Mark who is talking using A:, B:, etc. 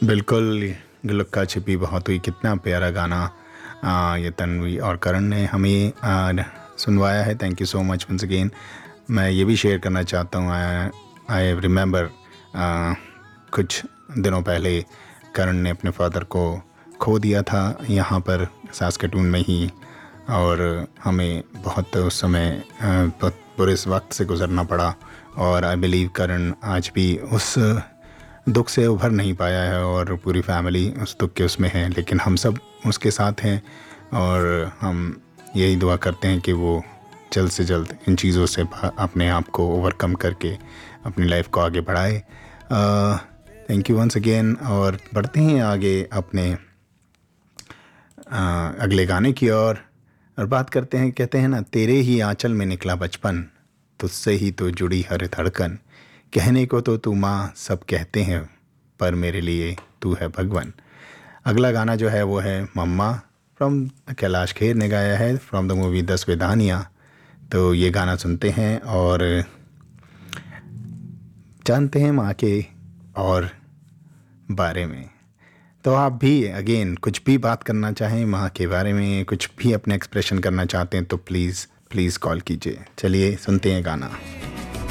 A: बिल्कुल, लुक्का छिपी बहुत हुई, कितना प्यारा गाना ये तन्वी और करण ने हमें सुनवाया है। Thank you so much once again. मैं ये भी शेयर करना चाहता हूँ, आई रिमेंबर कुछ दिनों पहले करण ने अपने फादर को खो दिया था यहाँ पर सास्केटून में ही, और हमें बहुत उस समय बहुत बुरे इस वक्त से गुज़रना पड़ा। और आई बिलीव करण आज भी उस दुख से उभर नहीं पाया है और पूरी फैमिली उस दुख के उसमें है, लेकिन हम सब उसके साथ हैं और हम यही दुआ करते हैं कि वो जल्द से जल्द इन चीज़ों से अपने आप को ओवरकम करके अपनी लाइफ को आगे बढ़ाए। थैंक यू वंस अगेन, और बढ़ते हैं आगे अपने अगले गाने की ओर और बात करते हैं। कहते हैं ना, तेरे ही आंचल में निकला बचपन, तुझसे ही तो जुड़ी हर धड़कन, कहने को तो तू माँ सब कहते हैं, पर मेरे लिए तू है भगवान। अगला गाना जो है वो है मम्मा, फ्रॉम कैलाश खेर ने गाया है, फ्रॉम द मूवी 10 वेदानिया। तो ये गाना सुनते हैं और जानते हैं माँ के और बारे में। तो आप भी अगेन कुछ भी बात करना चाहें माँ के बारे में, कुछ भी अपने एक्सप्रेशन करना चाहते हैं तो प्लीज़ प्लीज़ कॉल कीजिए। चलिए सुनते हैं गाना।